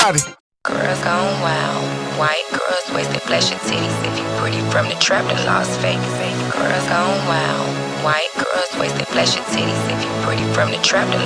Girls gone wild. White girls wasted flash your titties. If you pretty from the trap to Las Vegas. Girls gone wild. White girls wasted flash your titties. If you pretty from the trap to